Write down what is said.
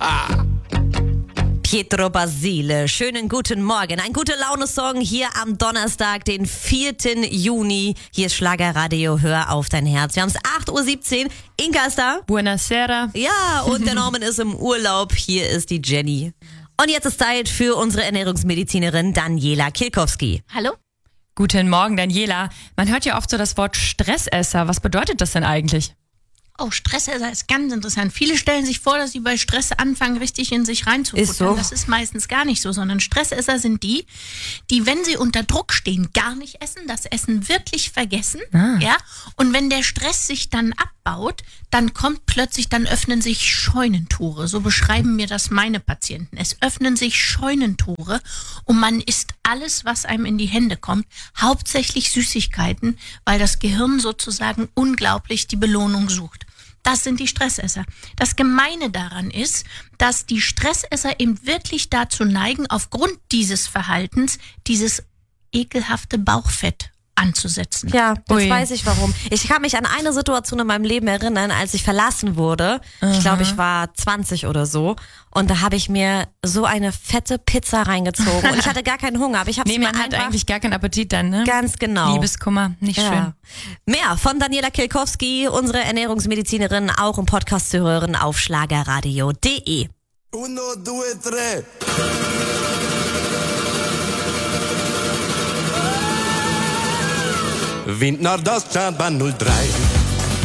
Pietro Basile, schönen guten Morgen. Ein Gute-Laune-Song hier am Donnerstag, den 4. Juni. Hier ist Schlagerradio, hör auf dein Herz. Wir haben es 8.17 Uhr. Inka ist da. Buonasera. Ja, und der Norman ist im Urlaub. Hier ist die Jenny. Und jetzt ist Zeit für unsere Ernährungsmedizinerin Daniela Kilkowski. Hallo? Guten Morgen, Daniela. Man hört ja oft so das Wort Stressesser. Was bedeutet das denn eigentlich? Oh, Stressesser ist ganz interessant. Viele stellen sich vor, dass sie bei Stress anfangen, richtig in sich reinzufuttern. Ist so. Das ist meistens gar nicht so, sondern Stressesser sind die, wenn sie unter Druck stehen, gar nicht essen, das Essen wirklich vergessen. Ja? Und wenn der Stress sich dann abbaut, dann öffnen sich Scheunentore. So beschreiben mir das meine Patienten. Es öffnen sich Scheunentore und man isst alles, was einem in die Hände kommt, hauptsächlich Süßigkeiten, weil das Gehirn sozusagen unglaublich die Belohnung sucht. Das sind die Stressesser. Das Gemeine daran ist, dass die Stressesser eben wirklich dazu neigen, aufgrund dieses Verhaltens dieses ekelhafte Bauchfett anzusetzen. Ja, jetzt Ui. weiß ich warum. Ich kann mich an eine Situation in meinem Leben erinnern, als ich verlassen wurde. Ich glaube, ich war 20 oder so. Und da habe ich mir so eine fette Pizza reingezogen. Und ich hatte gar keinen Hunger, aber ich habe es mir Man hat einfach... eigentlich gar keinen Appetit dann, ne? Ganz genau. Liebeskummer, nicht schön. Ja. Mehr von Daniela Kilkowski, unsere Ernährungsmedizinerin, auch im Podcast zu hören auf schlagerradio.de. 1, 2, 3. Wind Nordoststadtbahn 03.